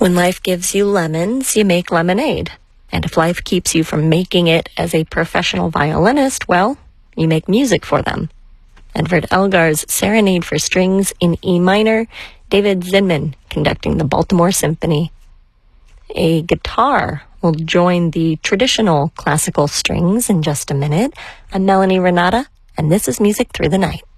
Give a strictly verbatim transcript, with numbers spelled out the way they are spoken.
When life gives you lemons, you make lemonade. And if life keeps you from making it as a professional violinist, well, you make music for them. Edvard Elgar's Serenade for Strings in E minor, David Zinman conducting the Baltimore Symphony. A guitar will join the traditional classical strings in just a minute. I'm Melanie Renata, and this is Music Through the Night.